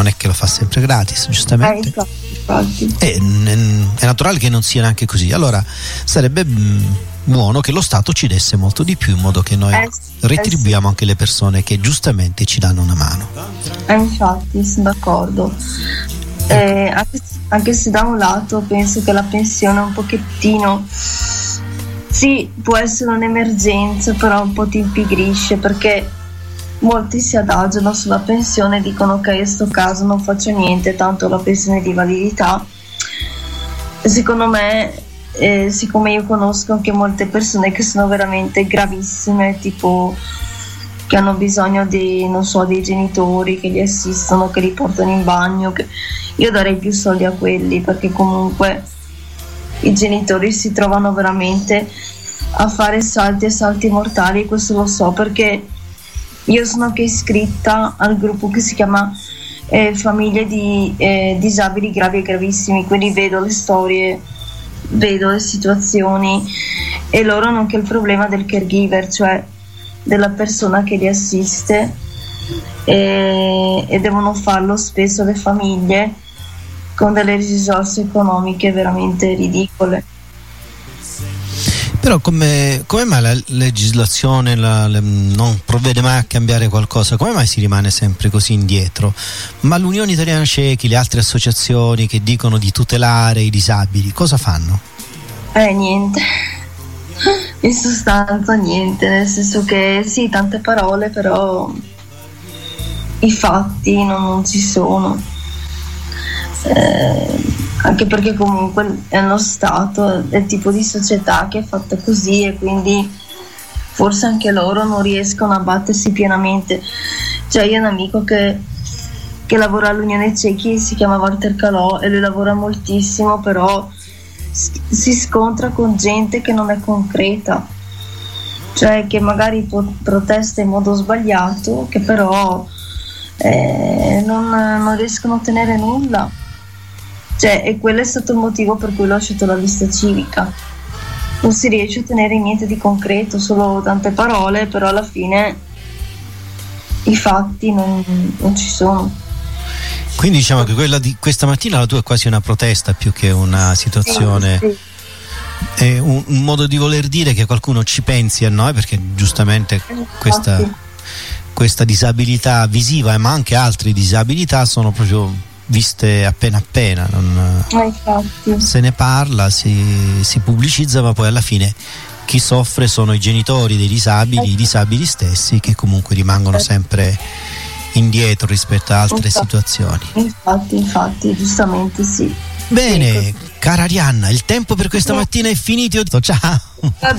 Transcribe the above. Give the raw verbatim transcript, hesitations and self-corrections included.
non è che lo fa sempre gratis, giustamente. Eh, infatti, infatti. È, è naturale che non sia neanche così. Allora sarebbe mh, buono che lo Stato ci desse molto di più, in modo che noi eh, retribuiamo eh, sì. anche le persone che giustamente ci danno una mano. Eh, infatti, sono d'accordo. Eh, anche, anche se da un lato penso che la pensione un pochettino, sì, può essere un'emergenza, però un po' ti impigrisce, perché molti si adagiano sulla pensione e dicono ok, in sto caso non faccio niente, tanto la pensione di validità. Secondo me, eh, siccome io conosco anche molte persone che sono veramente gravissime, tipo che hanno bisogno di, non so, dei genitori che li assistono, che li portano in bagno, che... io darei più soldi a quelli, perché comunque i genitori si trovano veramente a fare salti e salti mortali. Questo lo so perché io sono anche iscritta al gruppo che si chiama eh, Famiglie di eh, disabili gravi e gravissimi, quindi vedo le storie, vedo le situazioni, e loro hanno anche il problema del caregiver, cioè della persona che li assiste, e, e devono farlo spesso le famiglie con delle risorse economiche veramente ridicole. Però come, come mai la legislazione la, la, non provvede mai a cambiare qualcosa? Come mai si rimane sempre così indietro? Ma l'Unione Italiana Ciechi, le altre associazioni che dicono di tutelare i disabili, cosa fanno? Eh, niente. In sostanza niente, nel senso che sì, tante parole, però i fatti non, non ci sono. Eh, anche perché comunque è uno Stato, è il tipo di società che è fatta così, e quindi forse anche loro non riescono a battersi pienamente. Cioè, io ho un amico che, che lavora all'Unione Ciechi, si chiama Walter Calò, e lui lavora moltissimo, però si scontra con gente che non è concreta, cioè che magari protesta in modo sbagliato, che però eh, non, non riescono a ottenere nulla, cioè, e quello è stato il motivo per cui ho lasciato la lista civica. Non si riesce a ottenere niente di concreto, solo tante parole, però alla fine i fatti non, non ci sono. Quindi diciamo che quella di questa mattina la tua è quasi una protesta più che una situazione, sì, sì. È un, un modo di voler dire che qualcuno ci pensi a noi, perché giustamente questa, questa disabilità visiva, ma anche altre disabilità, sono proprio viste appena appena, non, eh, se ne parla, si, si pubblicizza, ma poi alla fine chi soffre sono i genitori dei disabili, eh. i disabili stessi, che comunque rimangono sempre indietro rispetto a altre infatti, situazioni. Infatti, infatti, giustamente sì. Bene, sì, cara Arianna, il tempo per questa mattina è finito. Ciao.